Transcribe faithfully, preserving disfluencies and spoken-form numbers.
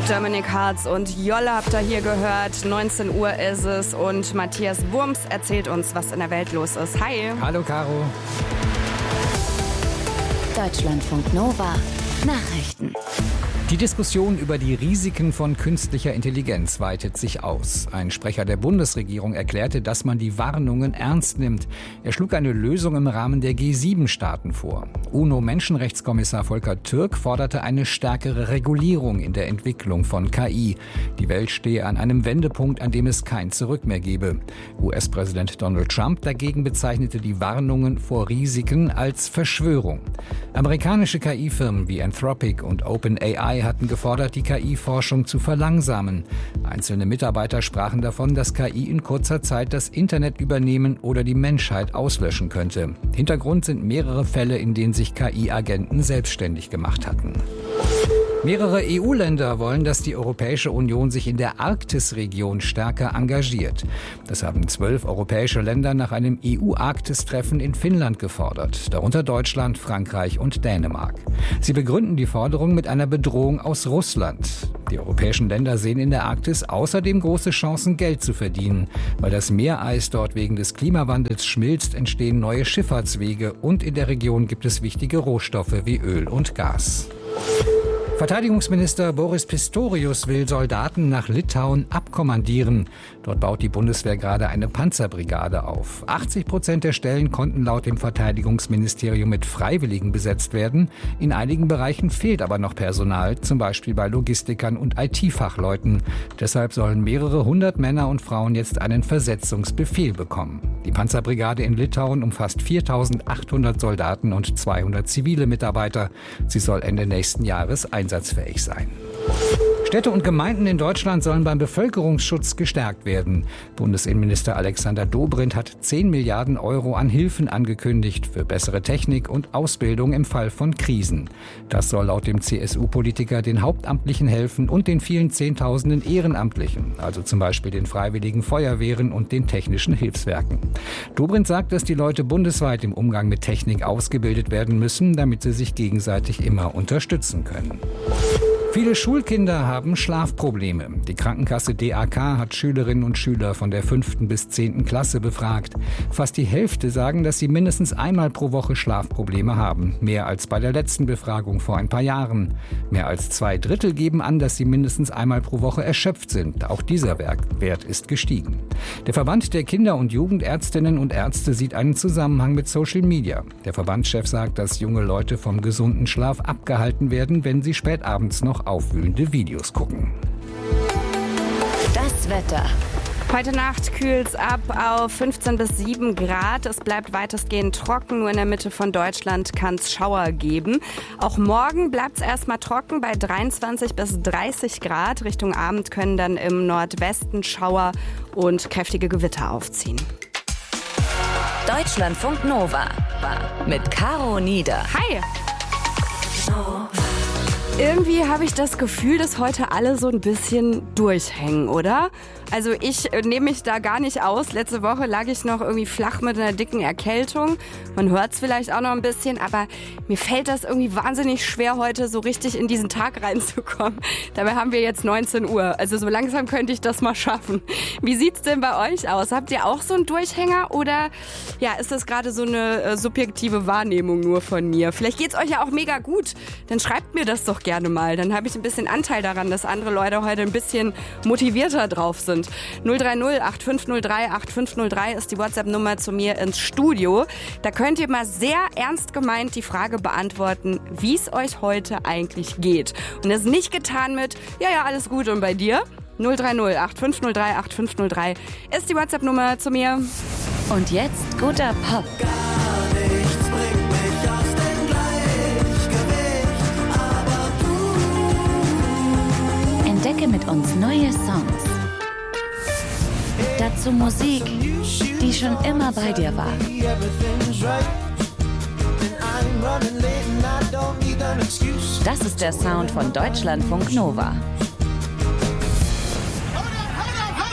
Dominik Hartz und Jolle habt ihr hier gehört. neunzehn Uhr ist es und Matthias Wurms erzählt uns, was in der Welt los ist. Hi. Hallo Caro. Deutschlandfunk Nova. Nachrichten. Die Diskussion über die Risiken von künstlicher Intelligenz weitet sich aus. Ein Sprecher der Bundesregierung erklärte, dass man die Warnungen ernst nimmt. Er schlug eine Lösung im Rahmen der G sieben Staaten vor. UNO-Menschenrechtskommissar Volker Türk forderte eine stärkere Regulierung in der Entwicklung von K I. Die Welt stehe an einem Wendepunkt, an dem es kein Zurück mehr gebe. U S-Präsident Donald Trump dagegen bezeichnete die Warnungen vor Risiken als Verschwörung. Amerikanische K I-Firmen wie Anthropic und OpenAI hatten gefordert, die K I-Forschung zu verlangsamen. Einzelne Mitarbeiter sprachen davon, dass K I in kurzer Zeit das Internet übernehmen oder die Menschheit auslöschen könnte. Hintergrund sind mehrere Fälle, in denen sich K I-Agenten selbstständig gemacht hatten. Mehrere E U-Länder wollen, dass die Europäische Union sich in der Arktisregion stärker engagiert. Das haben zwölf europäische Länder nach einem E U-Arktis-Treffen in Finnland gefordert, darunter Deutschland, Frankreich und Dänemark. Sie begründen die Forderung mit einer Bedrohung aus Russland. Die europäischen Länder sehen in der Arktis außerdem große Chancen, Geld zu verdienen. Weil das Meereis dort wegen des Klimawandels schmilzt, entstehen neue Schifffahrtswege und in der Region gibt es wichtige Rohstoffe wie Öl und Gas. Verteidigungsminister Boris Pistorius will Soldaten nach Litauen abkommandieren. Dort baut die Bundeswehr gerade eine Panzerbrigade auf. achtzig Prozent der Stellen konnten laut dem Verteidigungsministerium mit Freiwilligen besetzt werden. In einigen Bereichen fehlt aber noch Personal, zum Beispiel bei Logistikern und I T-Fachleuten. Deshalb sollen mehrere hundert Männer und Frauen jetzt einen Versetzungsbefehl bekommen. Die Panzerbrigade in Litauen umfasst viertausendachthundert Soldaten und zweihundert zivile Mitarbeiter. Sie soll Ende nächsten Jahres einsetzen. einsatzfähig sein. Städte und Gemeinden in Deutschland sollen beim Bevölkerungsschutz gestärkt werden. Bundesinnenminister Alexander Dobrindt hat zehn Milliarden Euro an Hilfen angekündigt für bessere Technik und Ausbildung im Fall von Krisen. Das soll laut dem C S U-Politiker den Hauptamtlichen helfen und den vielen Zehntausenden Ehrenamtlichen, also zum Beispiel den Freiwilligen Feuerwehren und den technischen Hilfswerken. Dobrindt sagt, dass die Leute bundesweit im Umgang mit Technik ausgebildet werden müssen, damit sie sich gegenseitig immer unterstützen können. Viele Schulkinder haben Schlafprobleme. Die Krankenkasse D A K hat Schülerinnen und Schüler von der fünften bis zehnten Klasse befragt. Fast die Hälfte sagen, dass sie mindestens einmal pro Woche Schlafprobleme haben. Mehr als bei der letzten Befragung vor ein paar Jahren. Mehr als zwei Drittel geben an, dass sie mindestens einmal pro Woche erschöpft sind. Auch dieser Wert ist gestiegen. Der Verband der Kinder- und Jugendärztinnen und Ärzte sieht einen Zusammenhang mit Social Media. Der Verbandschef sagt, dass junge Leute vom gesunden Schlaf abgehalten werden, wenn sie spät abends noch aufwühlende Videos gucken. Das Wetter. Heute Nacht kühlt's ab auf fünfzehn bis sieben Grad. Es bleibt weitestgehend trocken. Nur in der Mitte von Deutschland kann es Schauer geben. Auch morgen bleibt's erstmal trocken bei dreiundzwanzig bis dreißig Grad. Richtung Abend können dann im Nordwesten Schauer und kräftige Gewitter aufziehen. Deutschlandfunk Nova mit Caro Nieder. Hi! Irgendwie habe ich das Gefühl, dass heute alle so ein bisschen durchhängen, oder? Also ich äh, nehme mich da gar nicht aus. Letzte Woche lag ich noch irgendwie flach mit einer dicken Erkältung. Man hört es vielleicht auch noch ein bisschen, aber mir fällt das irgendwie wahnsinnig schwer, heute so richtig in diesen Tag reinzukommen. Dabei haben wir jetzt neunzehn Uhr. Also so langsam könnte ich das mal schaffen. Wie sieht's denn bei euch aus? Habt ihr auch so einen Durchhänger oder ja, ist das gerade so eine äh, subjektive Wahrnehmung nur von mir? Vielleicht geht's euch ja auch mega gut. Dann schreibt mir das doch gerne mal. Dann habe ich ein bisschen Anteil daran, dass andere Leute heute ein bisschen motivierter drauf sind. null drei null acht fünf null drei acht fünf null drei ist die WhatsApp-Nummer zu mir ins Studio. Da könnt ihr mal sehr ernst gemeint die Frage beantworten, wie es euch heute eigentlich geht. Und das nicht getan mit, ja, ja, alles gut und bei dir? null drei null acht fünf null drei acht fünf null drei ist die WhatsApp-Nummer zu mir. Und jetzt guter Pop. Entdecke mit uns neue Songs. Dazu Musik, die schon immer bei dir war. Das ist der Sound von Deutschlandfunk Nova.